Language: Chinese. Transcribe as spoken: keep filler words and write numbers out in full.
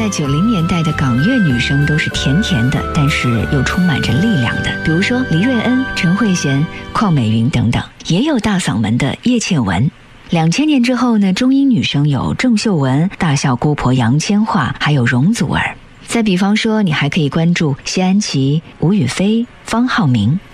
在九零年代的港乐女声都是甜甜的，但是又充满着力量的，比如说黎瑞恩、陈慧娴、邝美云等等，也有大嗓门的叶倩文。两千年之后呢，中音女声有郑秀文、大笑姑婆杨千嬅，还有容祖儿。再比方说，你还可以关注谢安琪、吴雨霏、方浩明。